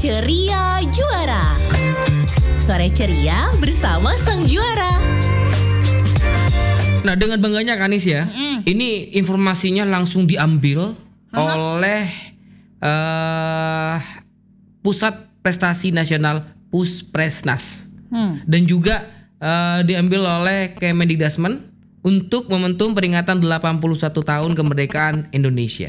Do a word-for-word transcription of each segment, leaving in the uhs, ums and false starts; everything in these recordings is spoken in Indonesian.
Ceria Juara. Sore ceria bersama sang juara. Nah, dengan bangganya Kanis ya, mm. ini informasinya langsung diambil Aha. oleh uh, Pusat Prestasi Nasional Puspresnas hmm. dan juga uh, diambil oleh Kemendikdasmen untuk momentum peringatan delapan puluh satu tahun kemerdekaan Indonesia.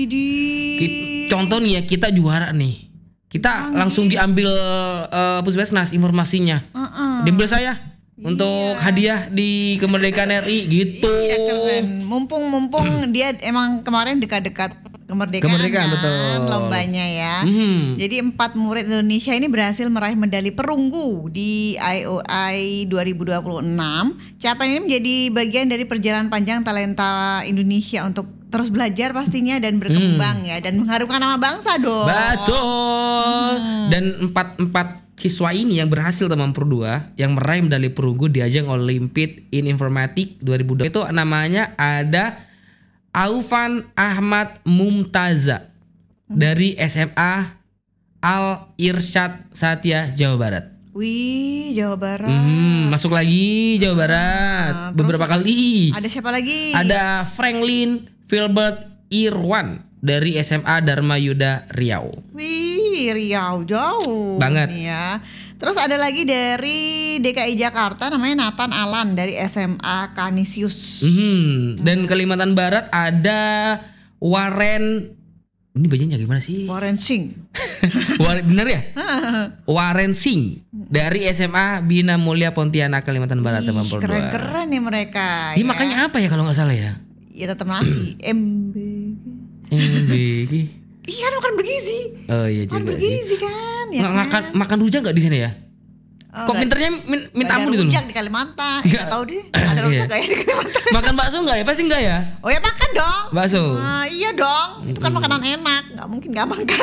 Widih. Contoh nih ya, kita juara nih. Kita Anggir. langsung diambil uh, Puspresnas informasinya. Uh-uh. Diambil saya untuk iya. hadiah di kemerdekaan R I gitu. Iya, keren. Mumpung-mumpung dia emang kemarin dekat-dekat kemerdekaan, kemerdekaan betul. Lombanya ya. Mm-hmm. Jadi empat murid Indonesia ini berhasil meraih medali perunggu di I O I dua ribu dua puluh enam. Capaian ini menjadi bagian dari perjalanan panjang talenta Indonesia untuk terus belajar pastinya dan berkembang mm. ya, dan mengharumkan nama bangsa dong. Betul. Mm. Dan empat empat siswa ini yang berhasil teman Pro dua yang meraih medali perunggu di ajang Olympic in Informatik dua ribu dua itu namanya ada Aufan Ahmad Mumtaza dari S M A Al Irsyad Satya Jawa Barat. Wih, Jawa Barat. Hmm, masuk lagi Jawa Barat nah, beberapa kali. Ada siapa lagi? Ada Franklin Filbert Irwan dari S M A Dharma Yuda Riau. Wih, Riau jauh banget ya. Terus ada lagi dari D K I Jakarta namanya Nathan Alan dari S M A Canisius. Mm-hmm. Dan hmm. Kalimantan Barat ada Warren, ini bacanya gimana sih? Warren Singh. Warren, bener ya? Warren Singh dari S M A Bina Mulia Pontianak Kalimantan Barat. Ih, keren-keren nih mereka. Ini ya. Makanya apa ya kalau nggak salah ya? Ya tetap nasi. M B G. M B G. Iya kan makan bergizi. Oh iya juga makan bergizi sih. kan, ya Nggak, kan? Makan makan rujak nggak di sana ya? Oh, kok pinternya min, minta ampun gitu loh. Rujak di Kalimantan. Enggak tahu deh. Ada rujak enggak ya di Kalimantan? Makan bakso enggak ya? Pasti enggak ya? Oh ya makan dong. Bakso. Nah, iya dong. Itu kan mm. makanan enak. Enggak mungkin enggak makan.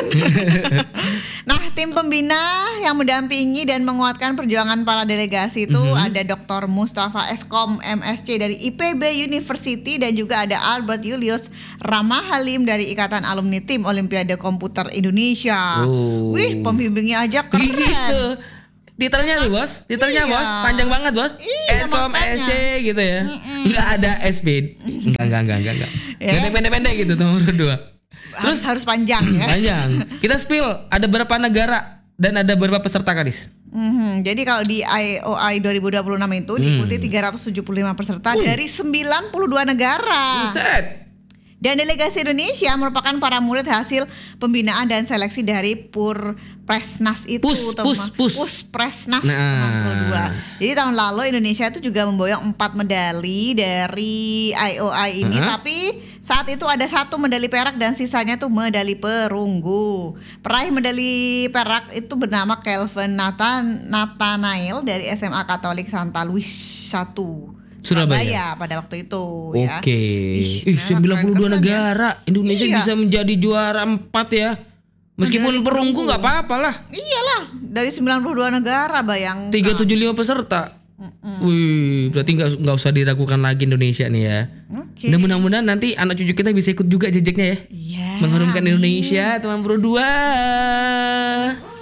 Nah, tim pembina yang mendampingi dan menguatkan perjuangan para delegasi itu mm-hmm. ada Doktor Mustafa Eskom M S C dari I P B University dan juga ada Albert Julius Ramahalim dari Ikatan Alumni Tim Olimpiade Komputer Indonesia. Oh. Wih, pembimbingnya aja keren. Gitu. Titelnya tuh bos, titelnya iya. bos, panjang banget bos. Iya, Eskom S C gitu ya. Mm-mm. Nggak ada S B, enggak enggak enggak enggak enggak. Ya. Pendek-pendek gitu nomor dua. Terus harus, harus panjang ya. Panjang. Kita spill ada berapa negara dan ada berapa peserta Kadis? Mm-hmm. Jadi kalau di I O I dua ribu dua puluh enam itu hmm. diikuti tiga ratus tujuh puluh lima peserta uh. dari sembilan puluh dua negara. Buset. Dan delegasi Indonesia merupakan para murid hasil pembinaan dan seleksi dari Purpresnas itu, pus, pus, pus. Puspresnas nah. enam puluh dua. Jadi tahun lalu Indonesia itu juga memboyong empat medali dari I O I ini, uh-huh. tapi saat itu ada satu medali perak dan sisanya tuh medali perunggu. Peraih medali perak itu bernama Kelvin Nathan Nathanael dari S M A Katolik Santa Luis satu. Surabaya. Surabaya pada waktu itu. Oke. Okay. Ih, sembilan puluh dua negara. Ya. Indonesia iya. bisa menjadi juara empat ya. Meskipun perunggu nggak apa-apa lah. Iyalah, dari sembilan puluh dua negara bayang. tiga ratus tujuh puluh lima peserta. Mm-mm. Wih, berarti nggak nggak usah diragukan lagi Indonesia nih ya. Okay. Dan mudah-mudahan nanti anak cucu kita bisa ikut juga jejaknya ya. Yeah, mengharumkan Indonesia, teman Pro dua.